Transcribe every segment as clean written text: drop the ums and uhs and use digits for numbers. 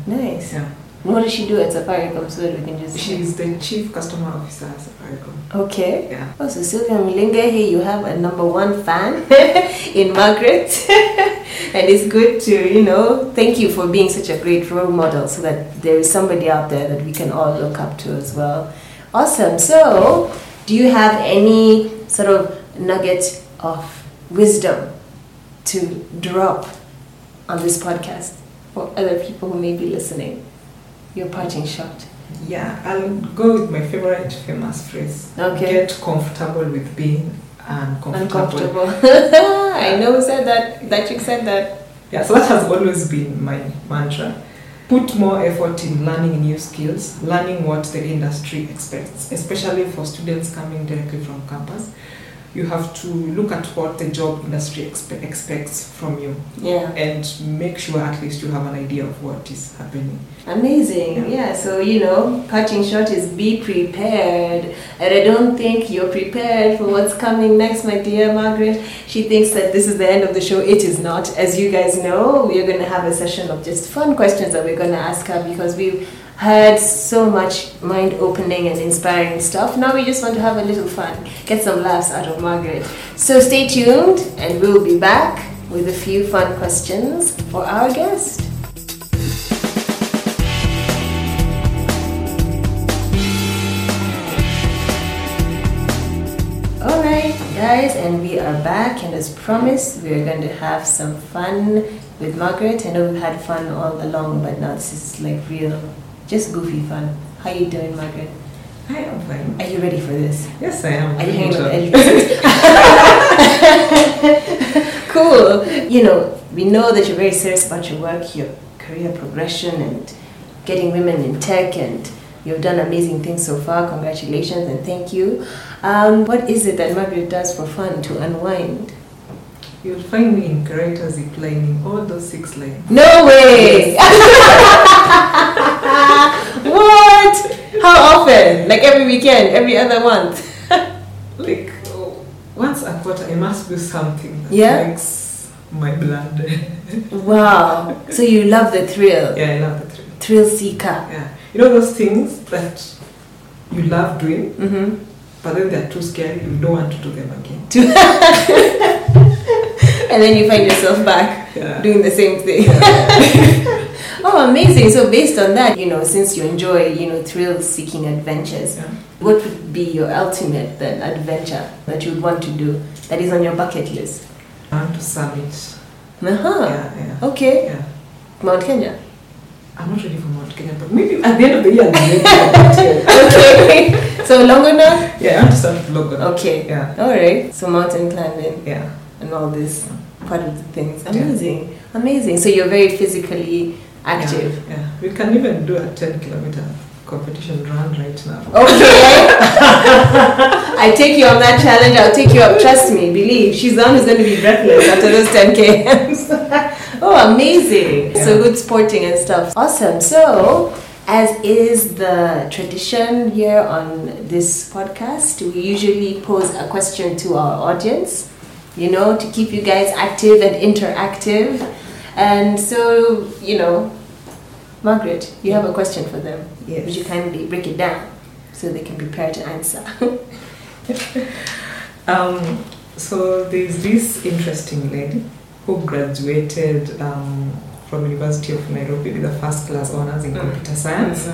Nice. Yeah. What does she do at Safaricom so that we can just... She's the chief customer officer at Safaricom. Okay. Yeah. Oh, so Sylvia Mlinga, here you have a number one fan in Margaret. And it's good to, thank you for being such a great role model so that there is somebody out there that we can all look up to as well. Awesome. So, do you have any sort of nugget of wisdom to drop on this podcast for other people who may be listening? Your parting shot. Yeah, I'll go with my favorite famous phrase. Okay. Get comfortable with being uncomfortable. I know who said that you said that. Yeah, so that has always been my mantra. Put more effort in learning new skills, learning what the industry expects, especially for students coming directly from campus. You have to look at what the job industry expects from you. Yeah. And make sure at least you have an idea of what is happening. Amazing. Yeah. So, parting shot is be prepared. And I don't think you're prepared for what's coming next, my dear Margaret. She thinks that this is the end of the show. It is not. As you guys know, we are going to have a session of just fun questions that we're going to ask her because we've heard so much mind-opening and inspiring stuff. Now we just want to have a little fun, get some laughs out of Margaret. So stay tuned and we'll be back with a few fun questions for our guest. Alright guys, and we are back, and as promised we are going to have some fun with Margaret. I know we've had fun all along, but now this is like real, just goofy fun. How you doing, Margaret? I am fine. Are you ready for this? Yes, I am. Are you hanging with Elvis? Cool. We know that you're very serious about your work, your career progression, and getting women in tech, and you've done amazing things so far. Congratulations and thank you. What is it that Margaret does for fun to unwind? You'll find me in character ziplining all those 6 lanes. No way! What? How often? Like every weekend, every other month? Like once a quarter, I must do something that makes my blood. Wow. So you love the thrill? Yeah, I love the thrill. Thrill seeker. Yeah. You know those things that you love doing, but then they're too scary, you don't want to do them again. And then you find yourself back doing the same thing. Oh, amazing. So based on that, since you enjoy, thrill-seeking adventures, what would be your ultimate then adventure that you would want to do that is on your bucket list? I want to summit. Yeah. Okay. Yeah. Mount Kenya? I'm not ready for Mount Kenya, but maybe at the end of the year, I'll Okay. So Longonot? Yeah, I want to start with Longonot. Okay. Yeah. All right. So mountain climbing. Yeah. And all this part of the things. Amazing. Yeah. Amazing. So you're very physically active. Yeah. We can even do a 10-kilometer competition run right now. Okay. I take you on that challenge. I'll take you up. Trust me. Believe. She's the one who's going to be breathless after those 10K. Oh, amazing. Yeah. So good sporting and stuff. Awesome. So, as is the tradition here on this podcast, we usually pose a question to our audience, to keep you guys active and interactive. And so, Margaret, you have a question for them. Yes. Would you kindly break it down so they can prepare to answer? So there's this interesting lady who graduated from University of Nairobi with a first-class honors in computer science.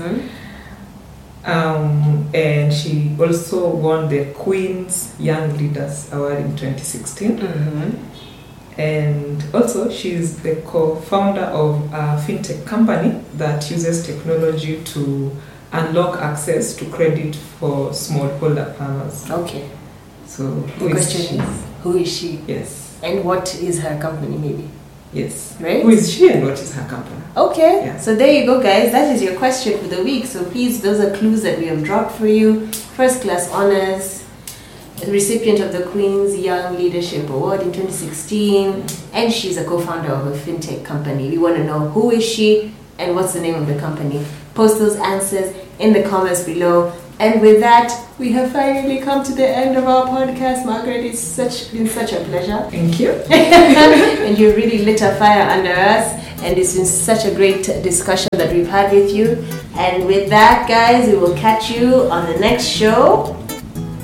And she also won the Queen's Young Leaders Award in 2016. And also she's the co-founder of a fintech company that uses technology to unlock access to credit for smallholder farmers. Okay. So the question is, who is she? Yes. And what is her company, maybe? Yes. Right? Who is she and what is her company? Okay. Yeah. So there you go, guys. That is your question for the week. So please, those are clues that we have dropped for you. First class honors, recipient of the Queen's Young Leadership Award in 2016, and she's a co-founder of a fintech company. We want to know who is she and what's the name of the company. Post those answers in the comments below. And with that, we have finally come to the end of our podcast. Margaret, it's been such a pleasure. Thank you. And you really lit a fire under us. and it's been such a great discussion that we've had with you. And with that, guys, we will catch you on the next show.